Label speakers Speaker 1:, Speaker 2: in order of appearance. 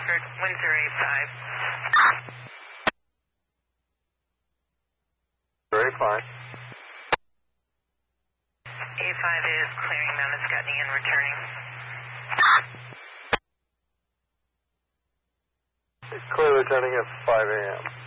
Speaker 1: Oxford, Windsor A5.
Speaker 2: Very fine.
Speaker 1: A5 is clearing Mount Escutney and returning.
Speaker 2: Clear returning at 5 a.m.